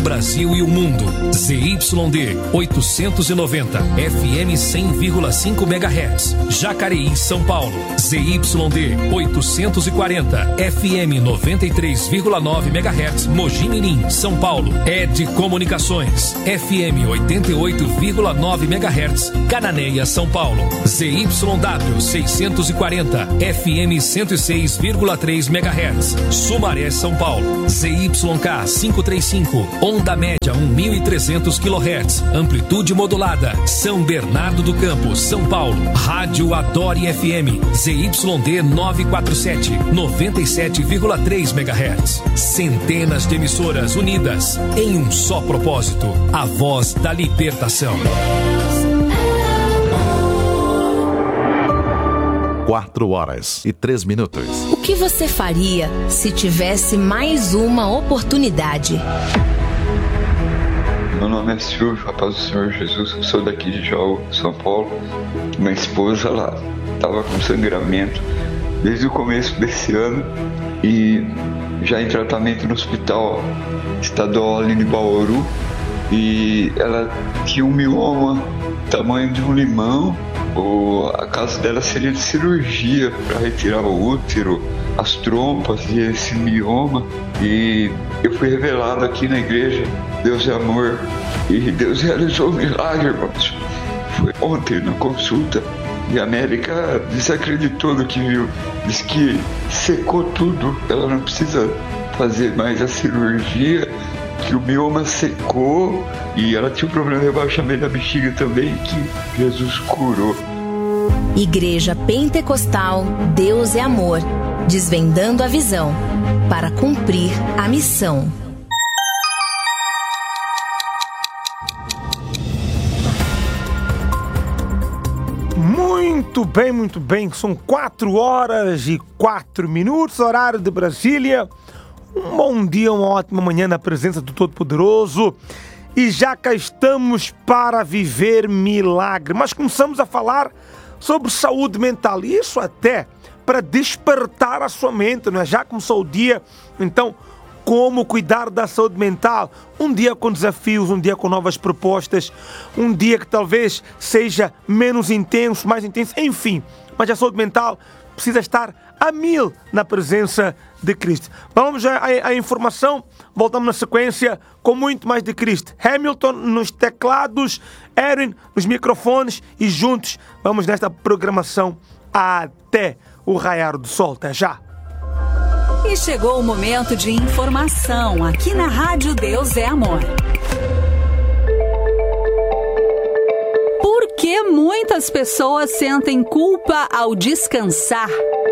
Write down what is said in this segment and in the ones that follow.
Brasil e o mundo. ZYD 890, FM 100,5 MHz. Jacareí, São Paulo. ZYD 840, FM 93,9 MHz. Mogi Mirim, São Paulo. ED Comunicações, FM 88,9 MHz. Cananéia, São Paulo. ZYW 640, FM 106,3 MHz. Sumaré, São Paulo. ZYK 535, onda média 1.300 kHz, amplitude modulada. São Bernardo do Campo, São Paulo. Rádio Adore FM, ZYD 947, 97,3 MHz. Centenas de emissoras unidas em um só propósito: a voz da libertação. 4h03. O que você faria se tivesse mais uma oportunidade? Meu nome é Silvio, a paz do Senhor Jesus. Eu sou daqui de Jaú, São Paulo. Minha esposa, ela estava com sangramento desde o começo desse ano e já em tratamento no hospital estadual ali de Bauru. E ela tinha um mioma tamanho de um limão. A caso dela seria de cirurgia para retirar o útero, as trompas e esse mioma. E eu fui revelado aqui na igreja, Deus é amor, e Deus realizou um milagre, irmãos. Foi ontem na consulta e a médica desacreditou do que viu, disse que secou tudo, ela não precisa fazer mais a cirurgia, que o mioma secou e ela tinha um problema de rebaixamento da bexiga também, que Jesus curou. Igreja Pentecostal Deus é Amor, desvendando a visão para cumprir a missão. Muito bem. São 4h04, horário de Brasília. Um bom dia, uma ótima manhã na presença do Todo-Poderoso. E já cá estamos para viver milagre. Mas começamos a falar sobre saúde mental. E isso até para despertar a sua mente, não é? Já começou o dia, então como cuidar da saúde mental? Um dia com desafios, um dia com novas propostas, um dia que talvez seja menos intenso, mais intenso, enfim. Mas a saúde mental precisa estar a 1000 na presença de Cristo. Vamos à informação, voltamos na sequência com muito mais de Cristo. Hamilton nos teclados, Erin nos microfones e juntos vamos nesta programação até o raiar do sol. Até já! E chegou o momento de informação aqui na Rádio Deus é Amor. Por que muitas pessoas sentem culpa ao descansar?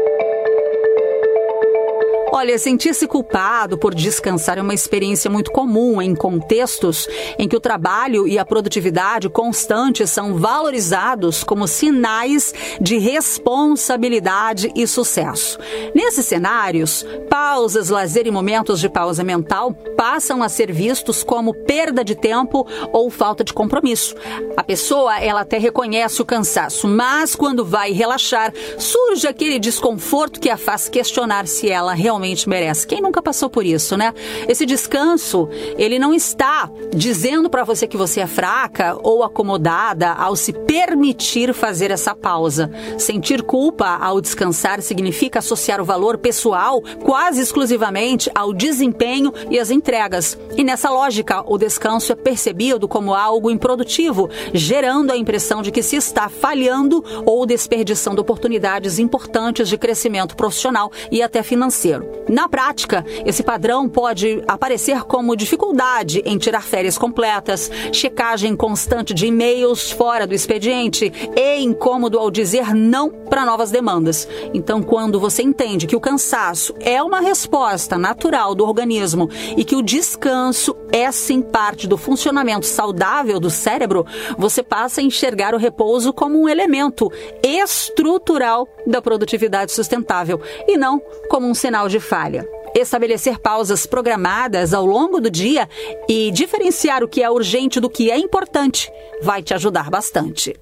Olha, sentir-se culpado por descansar é uma experiência muito comum em contextos em que o trabalho e a produtividade constante são valorizados como sinais de responsabilidade e sucesso. Nesses cenários, pausas, lazer e momentos de pausa mental passam a ser vistos como perda de tempo ou falta de compromisso. A pessoa, ela até reconhece o cansaço, mas quando vai relaxar, surge aquele desconforto que a faz questionar se ela realmente merece. Quem nunca passou por isso, né? Esse descanso, ele não está dizendo para você que você é fraca ou acomodada ao se permitir fazer essa pausa. Sentir culpa ao descansar significa associar o valor pessoal quase exclusivamente ao desempenho e às entregas. E nessa lógica, o descanso é percebido como algo improdutivo, gerando a impressão de que se está falhando ou desperdiçando oportunidades importantes de crescimento profissional e até financeiro. Na prática, esse padrão pode aparecer como dificuldade em tirar férias completas, checagem constante de e-mails fora do expediente e incômodo ao dizer não para novas demandas. Então, quando você entende que o cansaço é uma resposta natural do organismo e que o descanso é sim parte do funcionamento saudável do cérebro, você passa a enxergar o repouso como um elemento estrutural da produtividade sustentável e não como um sinal de falha. Estabelecer pausas programadas ao longo do dia e diferenciar o que é urgente do que é importante vai te ajudar bastante.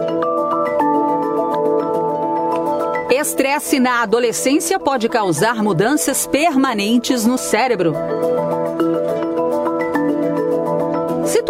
Estresse na adolescência pode causar mudanças permanentes no cérebro.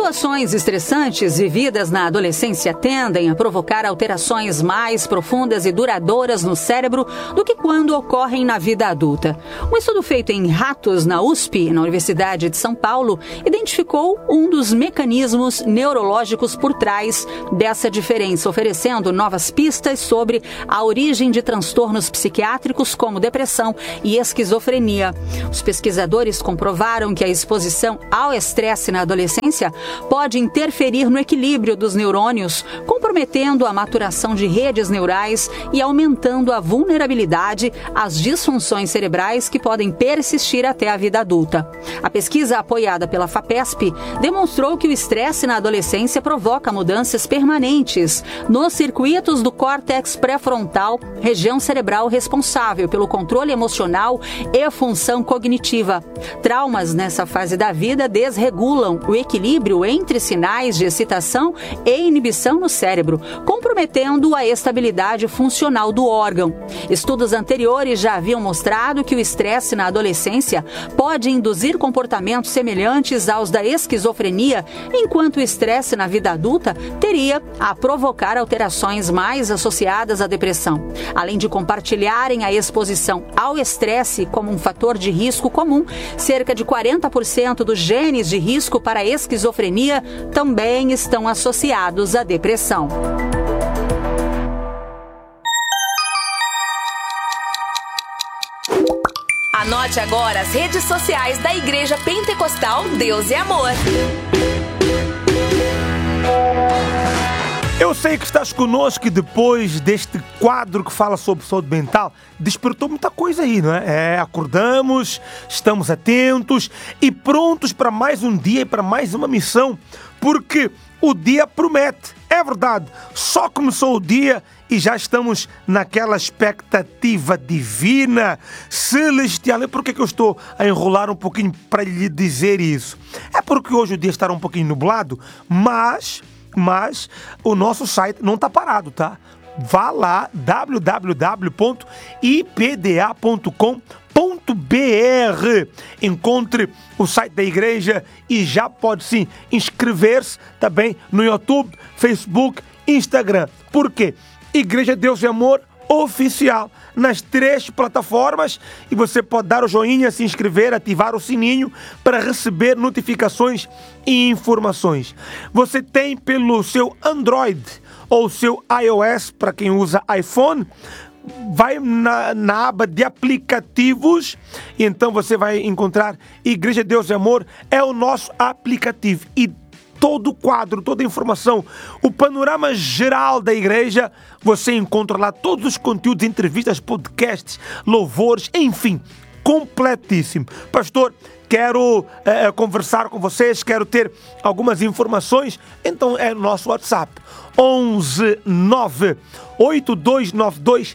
Situações estressantes vividas na adolescência tendem a provocar alterações mais profundas e duradouras no cérebro do que quando ocorrem na vida adulta. Um estudo feito em ratos na USP, na Universidade de São Paulo, identificou um dos mecanismos neurológicos por trás dessa diferença, oferecendo novas pistas sobre a origem de transtornos psiquiátricos como depressão e esquizofrenia. Os pesquisadores comprovaram que a exposição ao estresse na adolescência pode interferir no equilíbrio dos neurônios, comprometendo a maturação de redes neurais e aumentando a vulnerabilidade às disfunções cerebrais que podem persistir até a vida adulta. A pesquisa apoiada pela FAPESP demonstrou que o estresse na adolescência provoca mudanças permanentes nos circuitos do córtex pré-frontal, região cerebral responsável pelo controle emocional e função cognitiva. Traumas nessa fase da vida desregulam o equilíbrio entre sinais de excitação e inibição no cérebro, comprometendo a estabilidade funcional do órgão. Estudos anteriores já haviam mostrado que o estresse na adolescência pode induzir comportamentos semelhantes aos da esquizofrenia, enquanto o estresse na vida adulta teria a provocar alterações mais associadas à depressão. Além de compartilharem a exposição ao estresse como um fator de risco comum, cerca de 40% dos genes de risco para a esquizofrenia também estão associados à depressão. Anote agora as redes sociais da Igreja Pentecostal Deus e Amor. Eu sei que estás conosco e depois deste quadro que fala sobre saúde mental, despertou muita coisa aí, não é? Acordamos, estamos atentos e prontos para mais um dia e para mais uma missão, porque o dia promete. É verdade, só começou o dia e já estamos naquela expectativa divina, celestial. E por que eu estou a enrolar um pouquinho para lhe dizer isso? É porque hoje o dia estará um pouquinho nublado, mas o nosso site não está parado, tá? Vá lá, www.ipda.com.br. Encontre o site da igreja e já pode sim inscrever-se também no YouTube, Facebook, Instagram. Por quê? Igreja Deus e Amor Oficial nas 3 plataformas, e você pode dar o joinha, se inscrever, ativar o sininho para receber notificações e informações. Você tem pelo seu Android ou seu iOS, para quem usa iPhone, vai na aba de aplicativos e então você vai encontrar Igreja Deus e Amor, é o nosso aplicativo, e todo o quadro, toda a informação, o panorama geral da igreja, você encontra lá todos os conteúdos, entrevistas, podcasts, louvores, enfim, completíssimo. Pastor, quero conversar com vocês, quero ter algumas informações, então é o nosso WhatsApp, 11 9 8292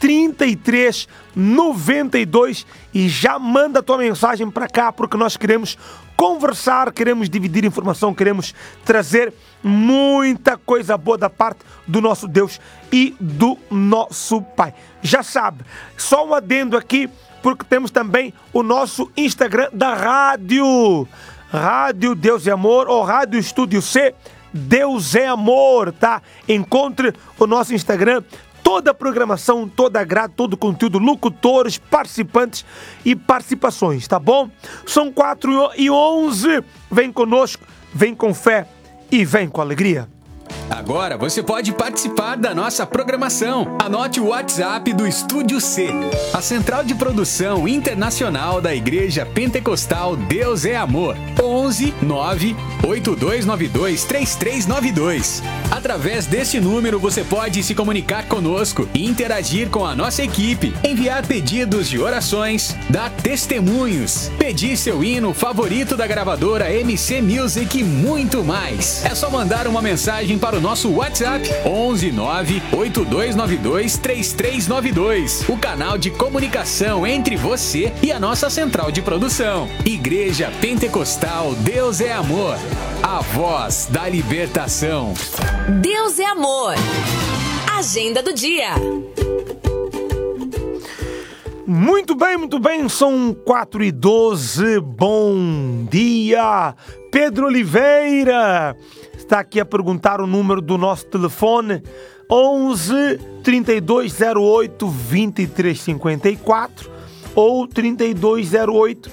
3392, e já manda a tua mensagem para cá, porque nós queremos conversar, queremos dividir informação, queremos trazer muita coisa boa da parte do nosso Deus e do nosso Pai. Já sabe, só um adendo aqui, porque temos também o nosso Instagram da rádio, Rádio Deus e Amor, ou Rádio Estúdio C, Deus é Amor, tá? Encontre o nosso Instagram, toda a programação, toda a grade, todo o conteúdo, locutores, participantes e participações, tá bom? São 4h11, vem conosco, vem com fé e vem com alegria. Agora você pode participar da nossa programação. Anote o WhatsApp do Estúdio C, a central de produção internacional da Igreja Pentecostal Deus é Amor. 11 9 8292 3392. Através desse número você pode se comunicar conosco e interagir com a nossa equipe, enviar pedidos de orações, dar testemunhos, pedir seu hino favorito da gravadora MC Music e muito mais. É só mandar uma mensagem para o nosso WhatsApp 11 9 8292 3392, o canal de comunicação entre você e a nossa central de produção. Igreja Pentecostal Deus é Amor, a voz da libertação. Deus é Amor. Agenda do dia. Muito bem, são 4h12, bom dia. Pedro Oliveira está aqui a perguntar o número do nosso telefone, 11 3208 2354 ou 3208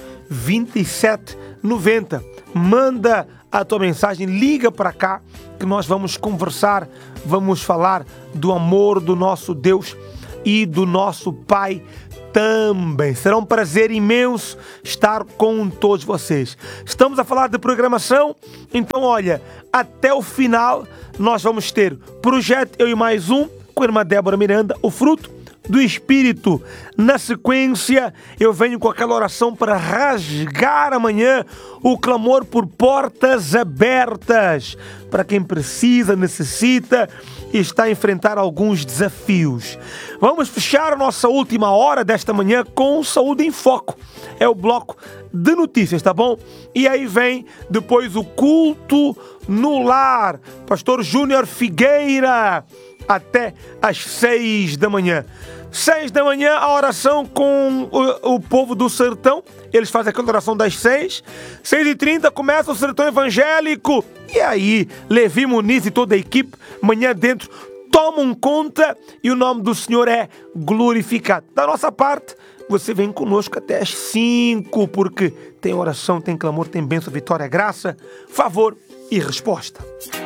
2790. Manda a tua mensagem, liga para cá que nós vamos conversar, vamos falar do amor do nosso Deus e do nosso Pai também. Será um prazer imenso estar com todos vocês. Estamos a falar de programação, então olha, até o final nós vamos ter Projeto Eu e Mais Um com a irmã Débora Miranda, o fruto do Espírito. Na sequência, eu venho com aquela oração para rasgar amanhã o clamor por portas abertas para quem precisa, necessita e está a enfrentar alguns desafios. Vamos fechar a nossa última hora desta manhã com Saúde em Foco. É o bloco de notícias, tá bom? E aí vem depois o culto no lar. Pastor Júnior Figueira, até às 6 da manhã. 6 da manhã, a oração com o povo do sertão. Eles fazem aquela oração das 6. 6h30 começa o sertão evangélico. E aí, Levi Muniz e toda a equipe, manhã dentro, tomam conta e o nome do Senhor é glorificado. Da nossa parte, você vem conosco até às 5, porque tem oração, tem clamor, tem bênção, vitória, graça, favor e resposta.